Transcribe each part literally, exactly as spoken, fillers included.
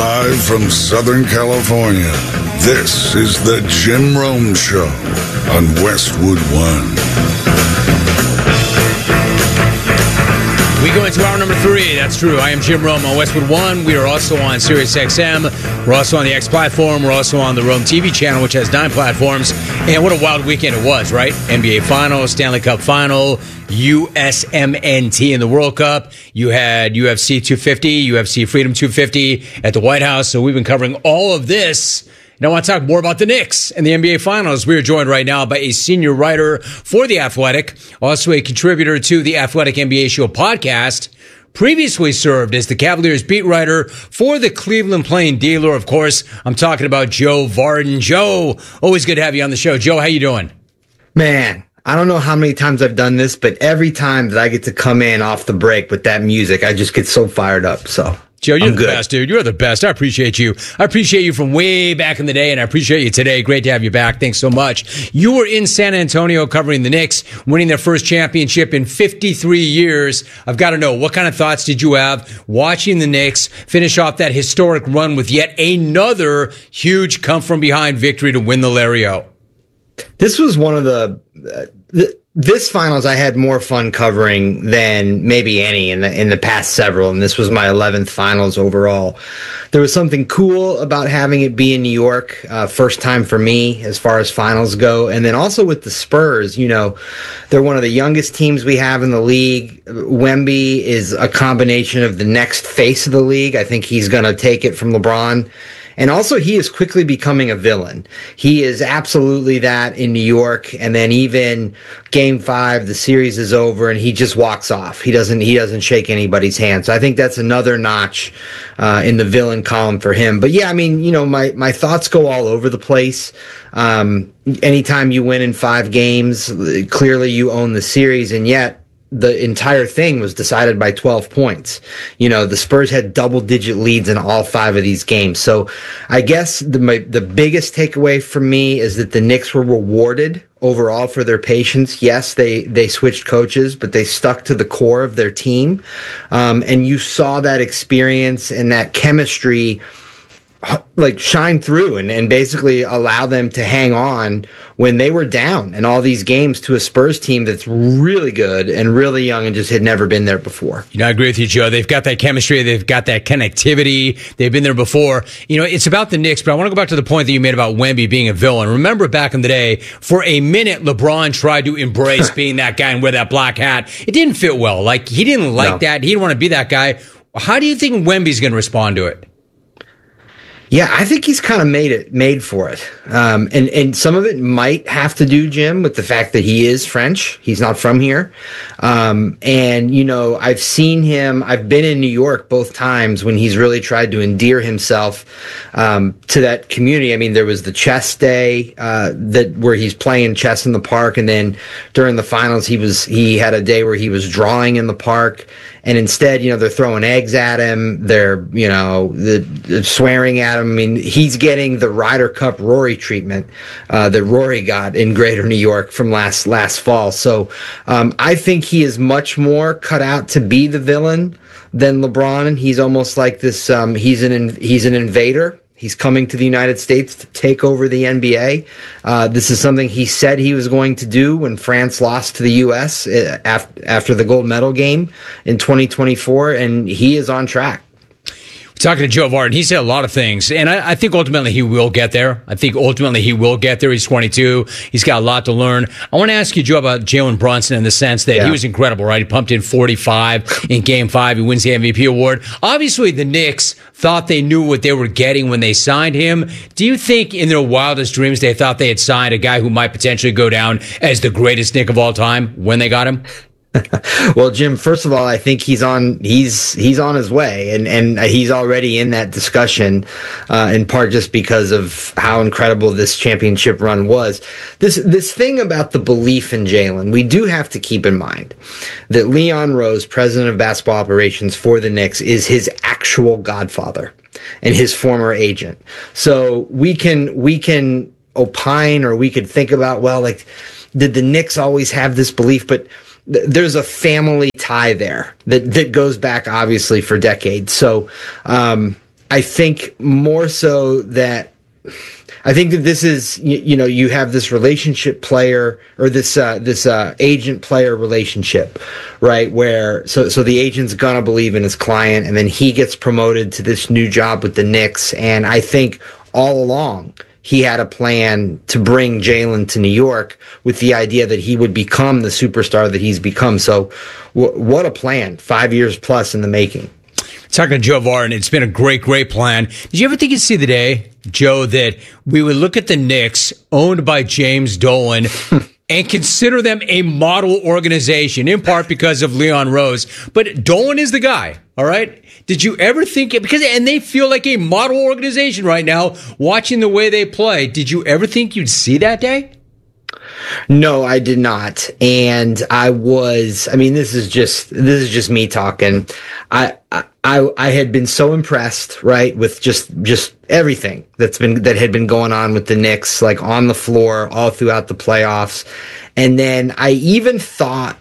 Live from Southern California, this is the Jim Rome Show on Westwood One. We go into hour number three. That's true. I am Jim Rome on Westwood One. We are also on Sirius X M. We're also on the X platform. We're also on the Rome T V channel, which has nine platforms. And what a wild weekend it was, right? N B A Finals, Stanley Cup Final, U S M N T in the World Cup. You had U F C two fifty, U F C Freedom two fifty at the White House. So we've been covering all of this. And I want to talk more about the Knicks and the N B A Finals. We are joined right now by a senior writer for The Athletic, also a contributor to the Athletic N B A Show podcast, previously served as the Cavaliers beat writer for the Cleveland Plain Dealer. Of course, I'm talking about Joe Vardon. Joe, always good to have you on the show. Joe, how you doing? Man, I don't know how many times I've done this, but every time that I get to come in off the break with that music, I just get so fired up. So Joe, you're I'm the good. best, dude. You're the best. I appreciate you. I appreciate you from way back in the day, and I appreciate you today. Great to have you back. Thanks so much. You were in San Antonio covering the Knicks, winning their first championship in fifty-three years. I've got to know, what kind of thoughts did you have watching the Knicks finish off that historic run with yet another huge come-from-behind victory to win the Lario? This was one of the... Uh, the This finals I had more fun covering than maybe any in the in the past several, and this was my eleventh finals overall. There was something cool about having it be in New York, uh, first time for me as far as finals go, and then also with the Spurs. You know, they're one of the youngest teams we have in the league. Wemby is a combination of the next face of the league. I think he's going to take it from LeBron. And also, he is quickly becoming a villain. He is absolutely that in New York. And then even game five, the series is over and he just walks off. He doesn't, he doesn't shake anybody's hand. So I think that's another notch, uh, in the villain column for him. But yeah, I mean, you know, my, my thoughts go all over the place. Um, anytime you win in five games, clearly you own the series. And yet, the entire thing was decided by twelve points. You know, the Spurs had double digit leads in all five of these games. So I guess the, my, the biggest takeaway for me is that the Knicks were rewarded overall for their patience. Yes, they, they switched coaches, but they stuck to the core of their team. Um, and you saw that experience and that chemistry like shine through and, and basically allow them to hang on when they were down in all these games to a Spurs team that's really good and really young and just had never been there before. You know, I agree with you, Joe. They've got that chemistry. They've got that connectivity. They've been there before. You know, it's about the Knicks, but I want to go back to the point that you made about Wemby being a villain. Remember back in the day, for a minute, LeBron tried to embrace being that guy and wear that black hat. It didn't fit well. Like, he didn't like no. that. He didn't want to be that guy. How do you think Wemby's going to respond to it? Yeah, I think he's kind of made it, made for it. Um, and, and some of it might have to do, Jim, with the fact that he is French. He's not from here. Um, and, you know, I've seen him, I've been in New York both times when he's really tried to endear himself, um, to that community. I mean, there was the chess day, uh, that where he's playing chess in the park. And then during the finals, he was, he had a day where he was drawing in the park. And instead, you know, they're throwing eggs at him. They're, you know, the, the swearing at him. I mean, he's getting the Ryder Cup Rory treatment uh, that Rory got in Greater New York from last last fall. So um, I think he is much more cut out to be the villain than LeBron. And he's almost like this. Um, he's an he's an invader. He's coming to the United States to take over the N B A. Uh, this is something he said he was going to do when France lost to the U S after, after the gold medal game in twenty twenty-four, and he is on track. Talking to Joe Vardon, he said a lot of things, and I, I think ultimately he will get there. I think ultimately he will get there. He's twenty-two. He's got a lot to learn. I want to ask you, Joe, about Jalen Brunson in the sense that yeah. he was incredible, right? He pumped in forty-five in game five. He wins the M V P award. Obviously, the Knicks thought they knew what they were getting when they signed him. Do you think in their wildest dreams they thought they had signed a guy who might potentially go down as the greatest Knick of all time when they got him? Well, Jim, first of all, I think he's on he's he's on his way, and and he's already in that discussion, uh, in part just because of how incredible this championship run was. This this thing about the belief in Jalen, we do have to keep in mind that Leon Rose, president of basketball operations for the Knicks, is his actual godfather and his former agent. So we can we can opine, or we could think about, well, like, did the Knicks always have this belief? But there's a family tie there that, that goes back obviously for decades. So, um, I think more so that I think that this is, you, you know, you have this relationship player or this uh, this uh, agent player relationship, right? Where so so the agent's gonna believe in his client, and then he gets promoted to this new job with the Knicks. And I think all along he had a plan to bring Jalen to New York with the idea that he would become the superstar that he's become. So, w- what a plan! Five years plus in the making. Talking to Joe Varen, it's been a great, great plan. Did you ever think you'd see the day, Joe, that we would look at the Knicks, owned by James Dolan, and consider them a model organization, in part because of Leon Rose? But Dolan is the guy, all right? Did you ever think it? Because, and they feel like a model organization right now, watching the way they play. Did you ever think you'd see that day? No, I did not. And I was, I mean, this is just, this is just me talking. I, I, I had been so impressed, right, with just, just everything that's been, that had been going on with the Knicks, like on the floor all throughout the playoffs. And then I even thought,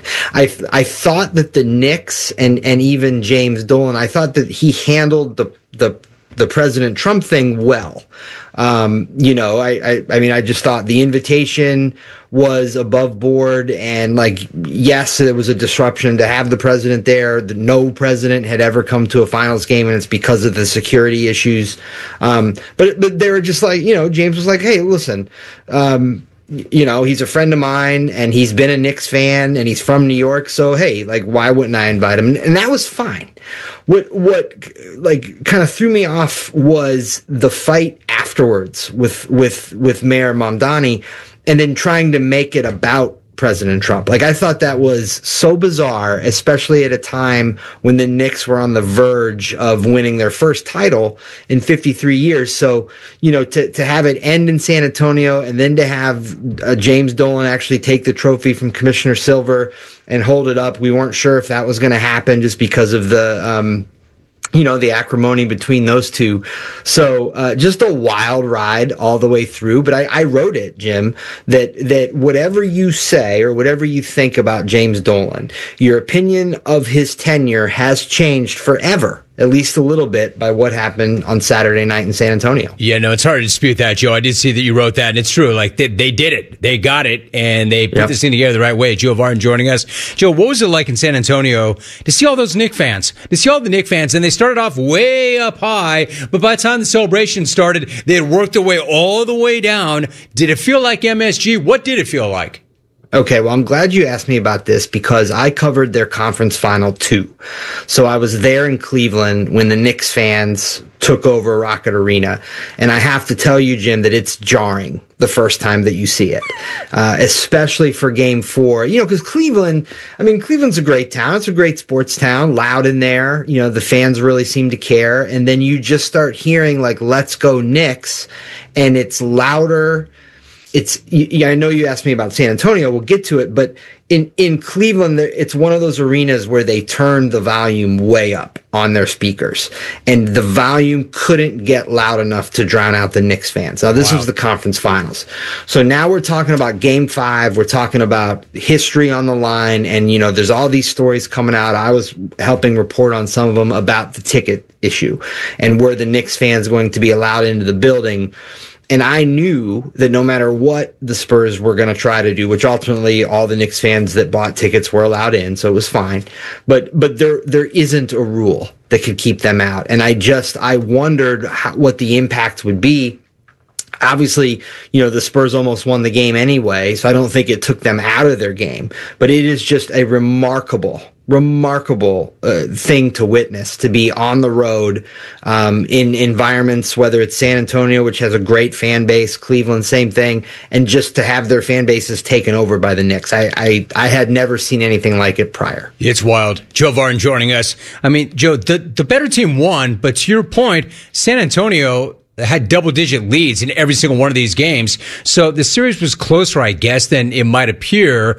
I, I thought that the Knicks and, and even James Dolan, I thought that he handled the, the, the President Trump thing well. Um, you know, I, I, I mean, I just thought the invitation was above board, and like, yes, it was a disruption to have the president there. The, no president had ever come to a finals game, and it's because of the security issues. Um, but, but they were just like, you know, James was like, hey, listen, um, you know, he's a friend of mine, and he's been a Knicks fan, and he's from New York. So, hey, like, why wouldn't I invite him? And that was fine. What, what, like, kind of threw me off was the fight afterwards with, with, with Mayor Mamdani, and then trying to make it about President Trump. Like, I thought that was so bizarre, especially at a time when the Knicks were on the verge of winning their first title in fifty-three years. So, you know, to, to have it end in San Antonio, and then to have uh, James Dolan actually take the trophy from Commissioner Silver and hold it up. We weren't sure if that was going to happen just because of the, um, you know, the acrimony between those two. So, uh, just a wild ride all the way through. But I, I wrote it, Jim, that, that whatever you say or whatever you think about James Dolan, your opinion of his tenure has changed forever, at least a little bit, by what happened on Saturday night in San Antonio. Yeah, no, it's hard to dispute that, Joe. I did see that you wrote that, and it's true. Like, they, they did it. They got it, and they put yep. this thing together the right way. Joe Varen joining us. Joe, what was it like in San Antonio to see all those Knicks fans? To see all the Knicks fans, and they started off way up high, but by the time the celebration started, they had worked their way all the way down. Did it feel like M S G? What did it feel like? Okay, well, I'm glad you asked me about this because I covered their conference final too. So I was there in Cleveland when the Knicks fans took over Rocket Arena. And I have to tell you, Jim, that it's jarring the first time that you see it, uh, especially for game four. You know, because Cleveland, I mean, Cleveland's a great town. It's a great sports town, loud in there. You know, the fans really seem to care. And then you just start hearing like, let's go Knicks. And it's louder. It's, yeah, I know you asked me about San Antonio. We'll get to it, but in, in Cleveland, it's one of those arenas where they turn the volume way up on their speakers, and the volume couldn't get loud enough to drown out the Knicks fans. Now, this wow. was the conference finals. So now we're talking about game five. We're talking about history on the line, and, you know, there's all these stories coming out. I was helping report on some of them about the ticket issue and were the Knicks fans going to be allowed into the building. And I knew that no matter what the Spurs were going to try to do, which ultimately all the Knicks fans that bought tickets were allowed in, so it was fine. But but there there isn't a rule that could keep them out. And I just, I wondered how, what the impact would be. Obviously, you know, the Spurs almost won the game anyway, so I don't think it took them out of their game. But it is just a remarkable, remarkable uh, thing to witness, to be on the road um, in environments, whether it's San Antonio, which has a great fan base, Cleveland, same thing, and just to have their fan bases taken over by the Knicks. I, I, I had never seen anything like it prior. It's wild. Joe Varen joining us. I mean, Joe, the, the better team won, but to your point, San Antonio had double-digit leads in every single one of these games. So the series was closer, I guess, than it might appear.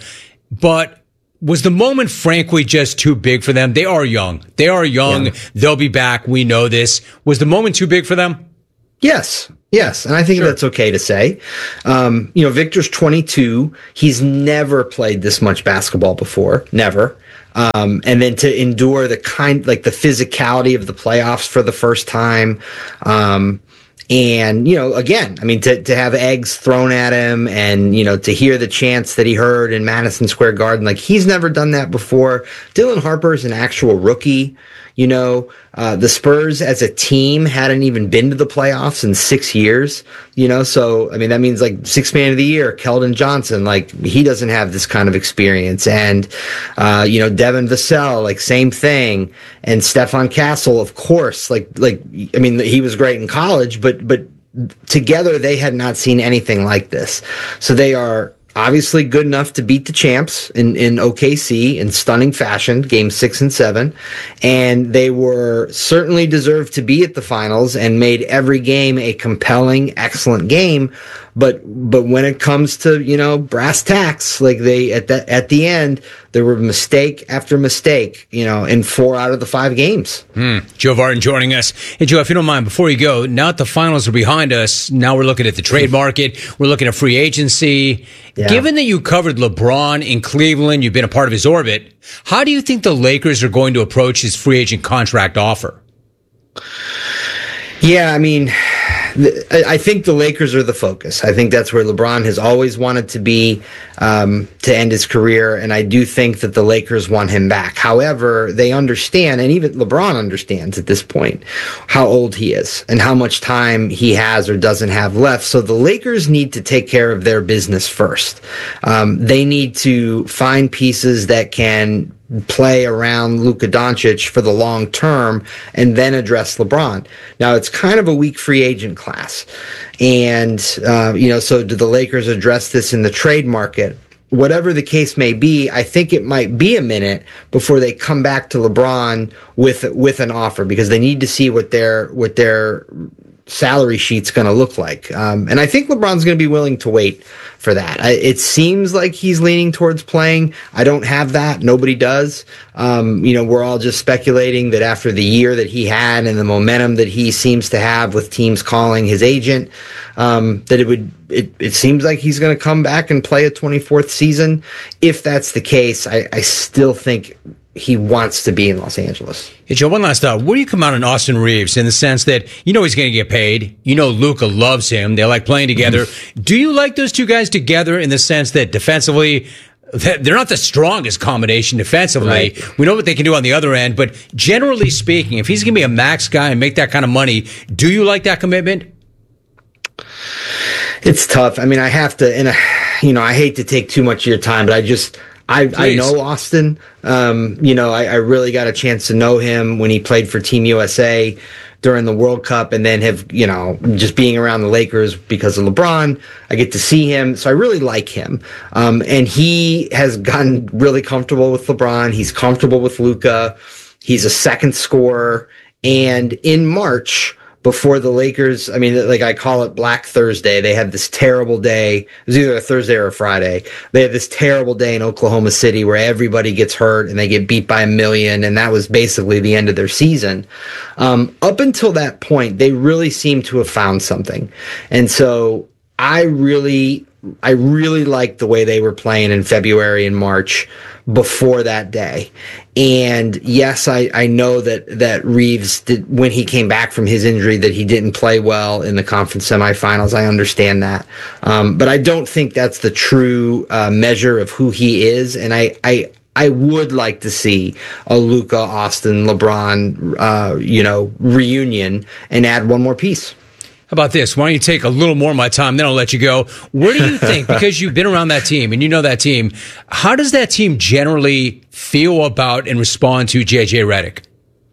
But was the moment, frankly, just too big for them? They are young. They are young. Yeah. They'll be back. We know this. Was the moment too big for them? Yes. Yes. And I think sure. that's okay to say. Um, you know, Victor's twenty-two. He's never played this much basketball before. Never. Um, and then to endure the kind, like the physicality of the playoffs for the first time. Um, And, you know, again, I mean, to, to have eggs thrown at him and, you know, to hear the chants that he heard in Madison Square Garden, like he's never done that before. Dylan Harper's an actual rookie. You know, uh, the Spurs as a team hadn't even been to the playoffs in six years, you know, so, I mean, that means like sixth man of the year, Keldon Johnson, like he doesn't have this kind of experience. And, uh, you know, Devin Vassell, like same thing. And Stefan Castle, of course, like, like, I mean, he was great in college, but, but together they had not seen anything like this. So they are obviously good enough to beat the champs in, in O K C in stunning fashion, game six and seven. And they were certainly deserved to be at the finals and made every game a compelling, excellent game. But, but when it comes to, you know, brass tacks, like they, at the, at the end, there were mistake after mistake, you know, in four out of the five games. Hmm. Joe Vartan joining us. Hey, Joe, if you don't mind, before you go, now that the finals are behind us, now we're looking at the trade market. We're looking at free agency. Yeah. Given that you covered LeBron in Cleveland, you've been a part of his orbit, how do you think the Lakers are going to approach his free agent contract offer? Yeah, I mean, I think the Lakers are the focus. I think that's where LeBron has always wanted to be um, to end his career, and I do think that the Lakers want him back. However, they understand, and even LeBron understands at this point, how old he is and how much time he has or doesn't have left. So the Lakers need to take care of their business first. Um, they need to find pieces that can play around Luka Doncic for the long term and then address LeBron. Now, it's kind of a weak free agent class. And, uh, you know, so do the Lakers address this in the trade market? Whatever the case may be, I think it might be a minute before they come back to LeBron with with an offer, because they need to see what their what their salary sheet's going to look like. Um, and I think LeBron's going to be willing to wait for that. I, it seems like he's leaning towards playing. I don't have that. Nobody does. Um, you know, we're all just speculating that after the year that he had and the momentum that he seems to have with teams calling his agent, um, that it would, it, it seems like he's going to come back and play a twenty-fourth season. If that's the case, I, I still think he wants to be in Los Angeles. Hey, Joe, one last thought. Where do you come out on Austin Reeves in the sense that you know he's going to get paid? You know Luka loves him. They like playing together. Do you like those two guys together in the sense that defensively, they're not the strongest combination defensively? Right. We know what they can do on the other end, but generally speaking, if he's going to be a max guy and make that kind of money, do you like that commitment? It's tough. I mean, I have to, and, you know, I hate to take too much of your time, but I just... I, I know Austin. Um, you know, I, I really got a chance to know him when he played for Team U S A during the World Cup, and then have, you know, just being around the Lakers because of LeBron, I get to see him. So I really like him. Um, and he has gotten really comfortable with LeBron. He's comfortable with Luka. He's a second scorer. And in March, before the Lakers, I mean, like I call it Black Thursday, they had this terrible day. It was either a Thursday or a Friday. They had this terrible day in Oklahoma City where everybody gets hurt and they get beat by a million. And that was basically the end of their season. Um, up until that point, they really seemed to have found something. And so I really, I really liked the way they were playing in February and March before that day. And yes, I, I know that, that Reeves did, when he came back from his injury, that he didn't play well in the conference semifinals. I understand that. Um, but I don't think that's the true uh, measure of who he is. And I, I, I would like to see a Luka, Austin, LeBron, uh, you know, reunion and add one more piece. How about this? Why don't you take a little more of my time, then I'll let you go. Where do you think, because you've been around that team and you know that team, how does that team generally feel about and respond to J J Redick?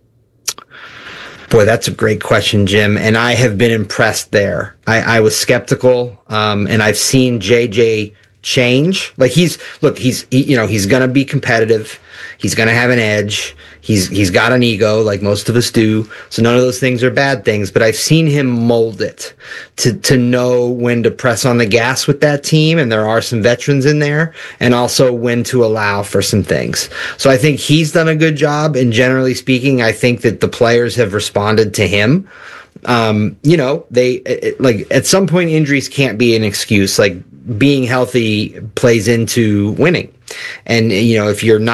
Boy, that's a great question, Jim. And I have been impressed there. I, I was skeptical, um, and I've seen J J change. Like he's, look, he's, he, you know, he's going to be competitive. He's going to have an edge. He's, he's got an ego like most of us do. So none of those things are bad things, but I've seen him mold it to, to know when to press on the gas with that team. And there are some veterans in there, and also when to allow for some things. So I think he's done a good job. And generally speaking, I think that the players have responded to him. Um, you know, they it, like at some point injuries can't be an excuse. Like being healthy plays into winning. And, you know, if you're not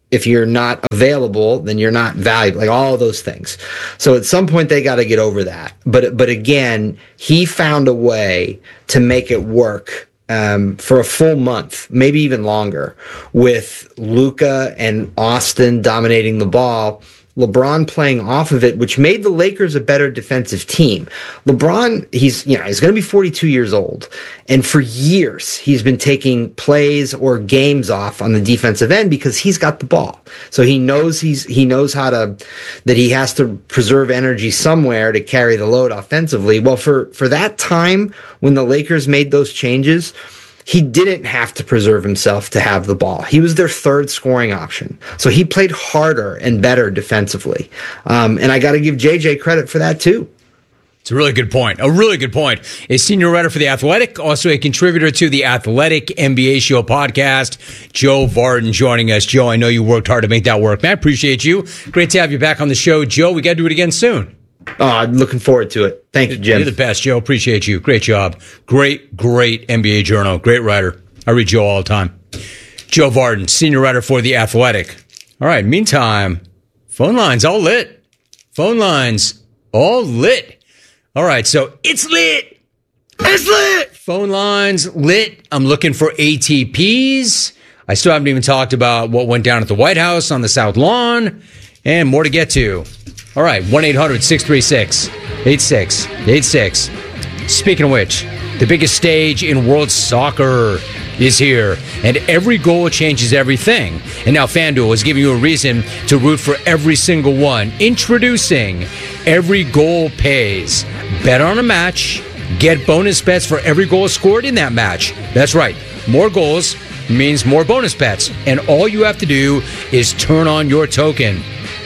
if you're not available, then you're not valuable, like all of those things. So at some point they got to get over that. But, but again, he found a way to make it work um, for a full month, maybe even longer, with Luka and Austin dominating the ball, LeBron playing off of it, which made the Lakers a better defensive team. LeBron, he's, you know, he's going to be forty-two years old. And for years, he's been taking plays or games off on the defensive end because he's got the ball. So he knows he's, he knows how to, that he has to preserve energy somewhere to carry the load offensively. Well, for, for that time when the Lakers made those changes, he didn't have to preserve himself to have the ball. He was their third scoring option. So he played harder and better defensively. Um, and I got to give J J credit for that too. It's a really good point. A really good point. A senior writer for The Athletic, also a contributor to The Athletic N B A Show podcast, Joe Vardon joining us. Joe, I know you worked hard to make that work, man. I appreciate you. Great to have you back on the show. Joe, we got to do it again soon. Oh, I'm looking forward to it. Thank you, Jim. You're the best, Joe. Appreciate you. Great job. Great, great N B A journal. Great writer. I read Joe all the time. Joe Vardon, senior writer for The Athletic. All right, meantime, phone lines all lit. Phone lines all lit. All right, so it's lit. It's lit. Phone lines lit. I'm looking for A T Ps. I still haven't even talked about what went down at the White House on the South Lawn, and more to get to. All right, one eight hundred six three six eight six eight six. Speaking of which, the biggest stage in world soccer is here, and every goal changes everything. And now FanDuel is giving you a reason to root for every single one. Introducing Every Goal Pays. Bet on a match, get bonus bets for every goal scored in that match. That's right, more goals means more bonus bets, and all you have to do is turn on your token.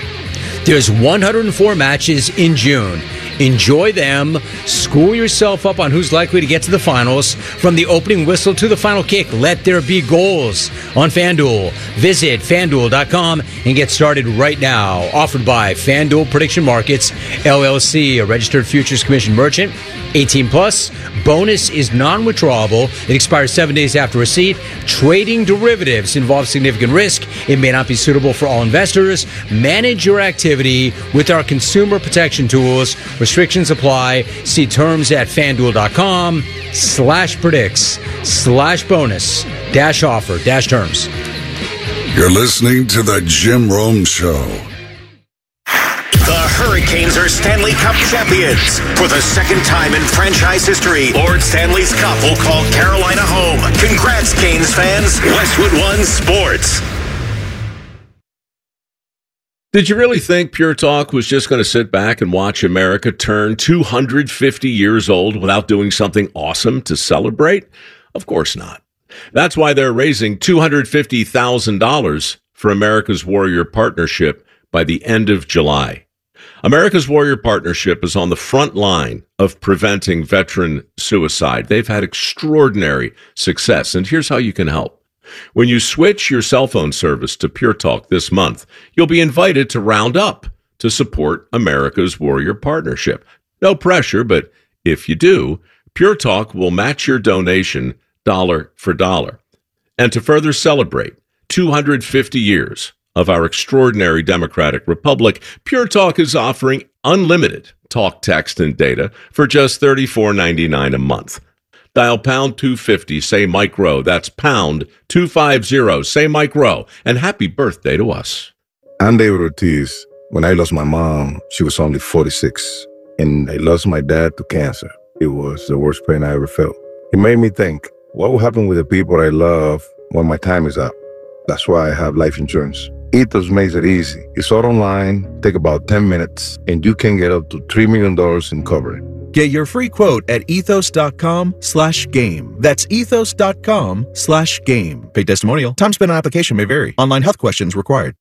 There's one hundred four matches in June. Enjoy them. School yourself up on who's likely to get to the finals. From the opening whistle to the final kick, let there be goals on FanDuel. Visit FanDuel dot com and get started right now. Offered by FanDuel Prediction Markets, L L C, a registered futures commission merchant. eighteen plus. Bonus is non-withdrawable. It expires seven days after receipt. Trading derivatives involves significant risk. It may not be suitable for all investors. Manage your activity with our consumer protection tools. Restrictions apply. See terms at FanDuel.com slash predicts slash bonus dash offer dash terms. You're listening to the Jim Rome Show. The Hurricanes are Stanley Cup champions. For the second time in franchise history, Lord Stanley's Cup will call Carolina home. Congrats, Canes fans. Westwood One Sports. Did you really think Pure Talk was just going to sit back and watch America turn two hundred fifty years old without doing something awesome to celebrate? Of course not. That's why they're raising two hundred fifty thousand dollars for America's Warrior Partnership by the end of July. America's Warrior Partnership is on the front line of preventing veteran suicide. They've had extraordinary success, and here's how you can help. When you switch your cell phone service to Pure Talk this month, you'll be invited to round up to support America's Warrior Partnership. No pressure, but if you do, Pure Talk will match your donation dollar for dollar. And to further celebrate two hundred fifty years of our extraordinary democratic republic, Pure Talk is offering unlimited talk, text, and data for just thirty-four ninety-nine a month. Dial pound two fifty, say Mike Rowe. That's pound two fifty, say Mike Rowe. And happy birthday to us. I'm David Ortiz. When I lost my mom, she was only forty-six. And I lost my dad to cancer. It was the worst pain I ever felt. It made me think, what will happen with the people I love when my time is up? That's why I have life insurance. Ethos makes it easy. It's all online, take about ten minutes, and you can get up to three million dollars in coverage. Get your free quote at ethos.com slash game. That's ethos.com slash game. Paid testimonial. Time spent on application may vary. Online health questions required.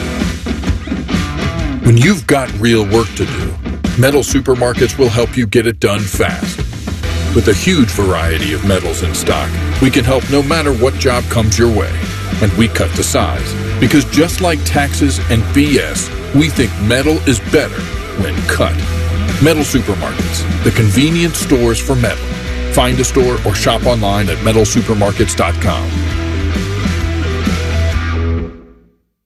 When you've got real work to do, Metal Supermarkets will help you get it done fast. With a huge variety of metals in stock, we can help no matter what job comes your way. And we cut the size. Because just like taxes and B S, we think metal is better when cut. Metal Supermarkets, the convenient stores for metal. Find a store or shop online at metal supermarkets dot com.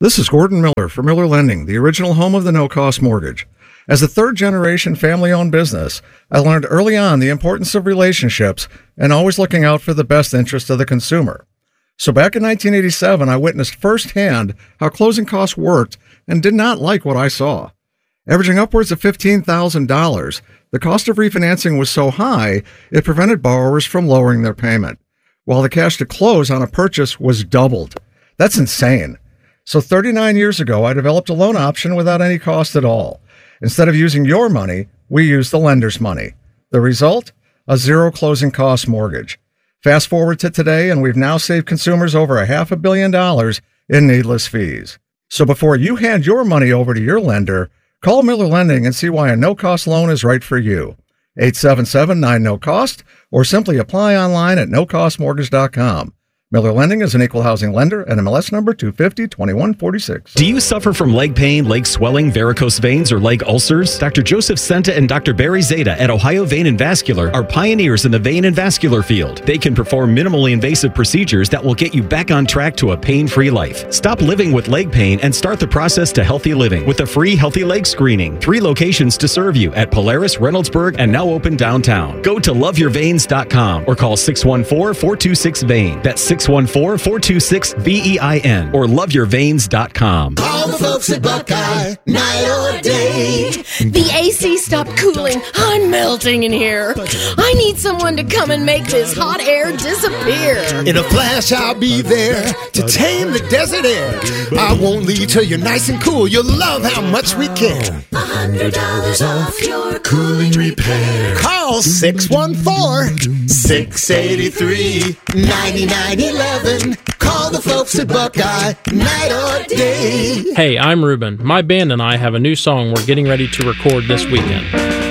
This is Gordon Miller for Miller Lending, the original home of the no-cost mortgage. As a third-generation family-owned business, I learned early on the importance of relationships and always looking out for the best interest of the consumer. So back in nineteen eighty-seven, I witnessed firsthand how closing costs worked and did not like what I saw. Averaging upwards of fifteen thousand dollars, the cost of refinancing was so high, it prevented borrowers from lowering their payment, while the cash to close on a purchase was doubled. That's insane. So thirty-nine years ago, I developed a loan option without any cost at all. Instead of using your money, we used the lender's money. The result? A zero closing cost mortgage. Fast forward to today, and we've now saved consumers over a half a billion dollars in needless fees. So before you hand your money over to your lender, call Miller Lending and see why a no-cost loan is right for you. eight seven seven, nine, no cost, or simply apply online at no cost mortgage dot com. Miller Lending is an equal housing lender and M L S number two fifty, twenty-one forty-six. Do you suffer from leg pain, leg swelling, varicose veins, or leg ulcers? Doctor Joseph Senta and Doctor Barry Zeta at Ohio Vein and Vascular are pioneers in the vein and vascular field. They can perform minimally invasive procedures that will get you back on track to a pain-free life. Stop living with leg pain and start the process to healthy living with a free healthy leg screening. Three locations to serve you at Polaris, Reynoldsburg, and now open downtown. Go to love your veins dot com or call six one four, four two six, V E I N. That's six one four, four two six, V E I N or love your veins dot com. Call the folks at Buckeye, night or day. The A C stopped cooling. I'm melting in here. I need someone to come and make this hot air disappear. In a flash, I'll be there to tame the desert air. I won't leave till you're nice and cool. You'll love how much we care. A hundred dollars off your cooling repair. Call six one four, six eight three, nine nine one one. Call the folks at Buckeye, night or day. Hey, I'm Ruben. My band and I have a new song we're getting ready to record this weekend.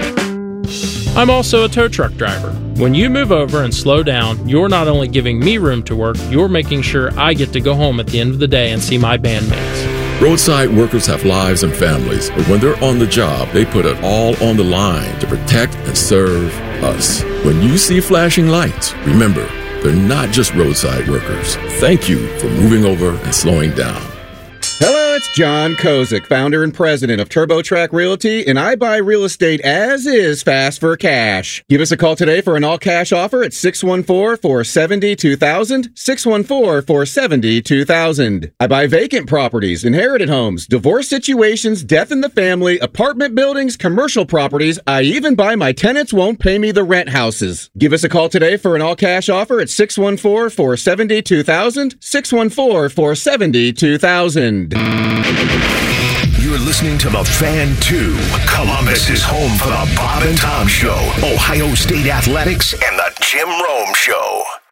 I'm also a tow truck driver. When you move over and slow down, you're not only giving me room to work, you're making sure I get to go home at the end of the day and see my bandmates. Roadside workers have lives and families, but when they're on the job, they put it all on the line to protect and serve us. When you see flashing lights, remember, they're not just roadside workers. Thank you for moving over and slowing down. Hello, it's John Kozik, founder and president of TurboTrack Realty, and I buy real estate as is fast for cash. Give us a call today for an all-cash offer at six one four, four seven zero, two thousand, six one four, four seven zero, two thousand. I buy vacant properties, inherited homes, divorce situations, death in the family, apartment buildings, commercial properties. I even buy my tenants won't pay me the rent houses. Give us a call today for an all-cash offer at six one four, four seven zero, two thousand, six one four, four seven zero, two thousand. You're listening to The Fan two. Columbus is home for the Bob and Tom Show, Ohio State Athletics, and The Jim Rome Show.